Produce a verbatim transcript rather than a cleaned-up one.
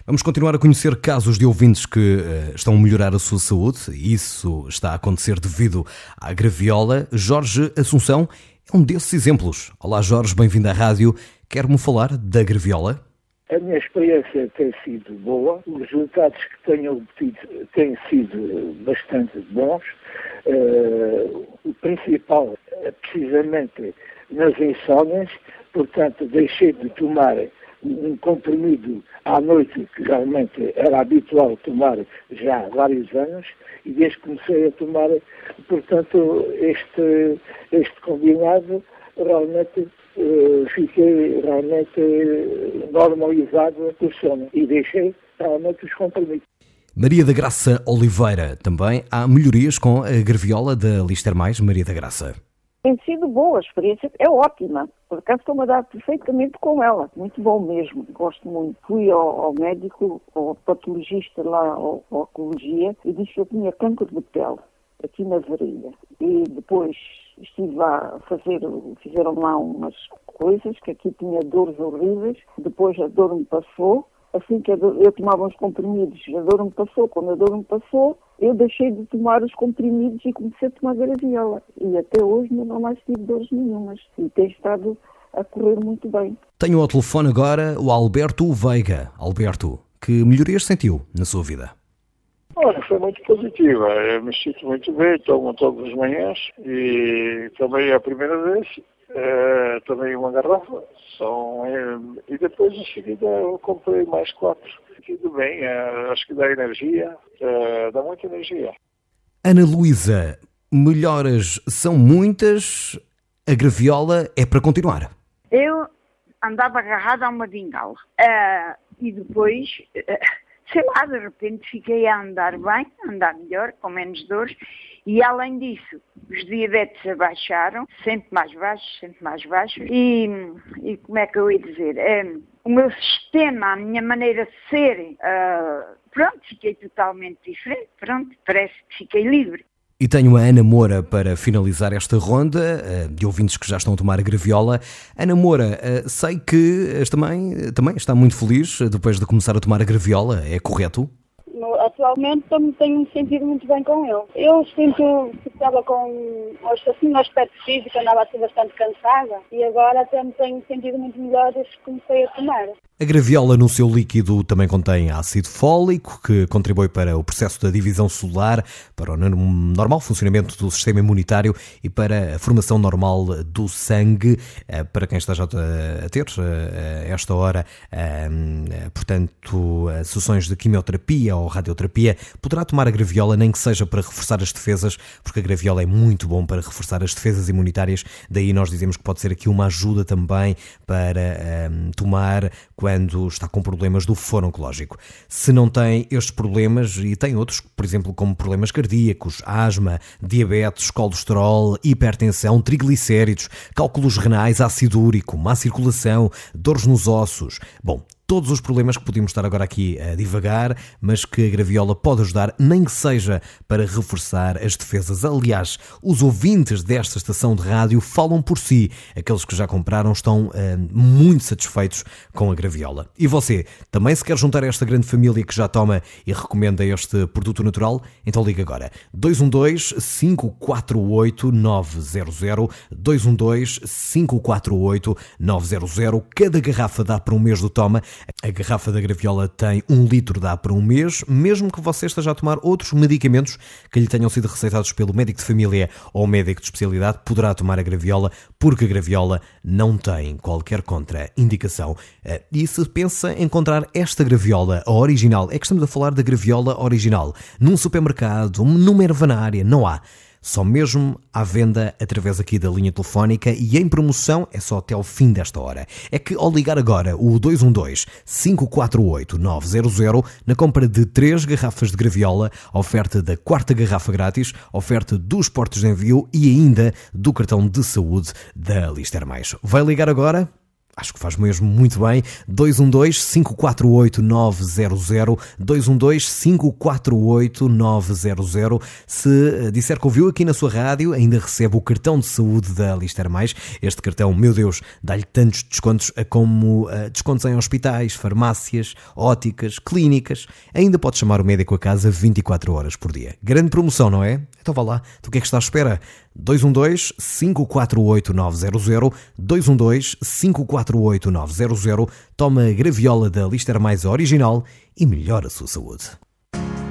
Vamos continuar a conhecer casos de ouvintes que uh, estão a melhorar a sua saúde. Isso está a acontecer devido à graviola. Jorge Assunção é um desses exemplos. Olá Jorge, bem-vindo à rádio. Quer-me falar da graviola? A minha experiência tem sido boa, os resultados que tenho obtido têm sido bastante bons. Uh, o principal é precisamente nas insónias, portanto deixei de tomar um comprimido à noite, que realmente era habitual tomar já há vários anos, e desde que comecei a tomar, portanto, este, este combinado, realmente uh, fiquei realmente normalizado por sono e deixei realmente os comprimidos. Maria da Graça Oliveira, também há melhorias com a graviola da Lister Mais. Maria da Graça. Tem sido boa, a experiência é ótima. Por acaso estou-me a dar perfeitamente com ela. Muito bom mesmo, gosto muito. Fui ao, ao médico, ao patologista lá, ao, ao oncologia, e disse que eu tinha cancro de pele, aqui na virilha. E depois estive lá a fazer, fizeram lá umas coisas, que aqui tinha dores horríveis. Depois a dor me passou. Assim que eu tomava uns comprimidos, a dor me passou. Quando a dor me passou, eu deixei de tomar os comprimidos e comecei a tomar graviola. E até hoje não mais tive dores nenhumas. E tem estado a correr muito bem. Tenho ao telefone agora o Alberto Veiga. Alberto, que melhorias sentiu na sua vida? Olha, foi muito positiva. Eu me sinto muito bem, tomo todas as manhãs e tomei a primeira vez. É, tomei uma garrafa só, é, e depois em seguida eu comprei mais quatro. Tudo bem, é, acho que dá energia, é, dá muita energia. Ana Luísa, melhoras são muitas, a graviola é para continuar. Eu andava agarrada a uma bengala uh, e depois, uh, sei lá, de repente fiquei a andar bem, a andar melhor, com menos dores. E além disso, os diabetes abaixaram, sempre mais baixos, sempre mais baixos. E, e como é que eu ia dizer? É, o meu sistema, a minha maneira de ser, uh, pronto, fiquei totalmente diferente. Pronto, parece que fiquei livre. E tenho a Ana Moura para finalizar esta ronda uh, de ouvintes que já estão a tomar a graviola. Ana Moura, uh, sei que também, também está muito feliz depois de começar a tomar a graviola, é correto? Atualmente tenho-me sentido muito bem com ele. Eu sinto que estava com assim, no aspecto físico, andava assim bastante cansada e agora até me tenho sentido muito melhor desde que comecei a tomar. A graviola no seu líquido também contém ácido fólico, que contribui para o processo da divisão celular, para o normal funcionamento do sistema imunitário e para a formação normal do sangue. Para quem está já a ter, a esta hora, portanto, sessões de quimioterapia ou radioterapia, poderá tomar a graviola, nem que seja para reforçar as defesas, porque a graviola é muito bom para reforçar as defesas imunitárias. Daí nós dizemos que pode ser aqui uma ajuda também para tomar quando está com problemas do foro oncológico. Se não tem estes problemas, e tem outros, por exemplo, como problemas cardíacos, asma, diabetes, colesterol, hipertensão, triglicéridos, cálculos renais, ácido úrico, má circulação, dores nos ossos. Bom, todos os problemas que podemos estar agora aqui a divagar, mas que a graviola pode ajudar, nem que seja para reforçar as defesas. Aliás, os ouvintes desta estação de rádio falam por si. Aqueles que já compraram estão uh, muito satisfeitos com a graviola. E você, também se quer juntar a esta grande família que já toma e recomenda este produto natural? Então liga agora. dois um dois, cinco quatro oito, nove zero zero, dois um dois, cinco quatro oito, nove zero zero. Cada garrafa dá para um mês do Toma. A garrafa da graviola tem um litro, dá para um mês, mesmo que você esteja a tomar outros medicamentos que lhe tenham sido receitados pelo médico de família ou médico de especialidade, poderá tomar a graviola, porque a graviola não tem qualquer contraindicação. E se pensa em encontrar esta graviola, a original, é que estamos a falar da graviola original, num supermercado, numa ervanária, não há. Só mesmo à venda através aqui da linha telefónica e em promoção é só até ao fim desta hora. É que ao ligar agora o dois um dois, cinco quatro oito, nove zero zero, na compra de três garrafas de graviola, oferta da quarta garrafa grátis, oferta dos portos de envio e ainda do cartão de saúde da Lister Mais. Vai ligar agora? Acho que faz mesmo muito bem. dois um dois, cinco quatro oito, nove zero zero, dois um dois, cinco quatro oito, nove zero zero. Se disser que ouviu aqui na sua rádio, ainda recebe o cartão de saúde da Lister Mais. Este cartão, meu Deus, dá-lhe tantos descontos como uh, descontos em hospitais, farmácias, óticas, clínicas. Ainda pode chamar o médico a casa vinte e quatro horas por dia. Grande promoção, não é? Então vá lá, tu o que é que estás à espera? dois um dois, cinco quatro oito, nove zero zero, dois um dois, cinco quatro oito, nove zero zero. Toma a graviola da Lister Mais original e melhora a sua saúde.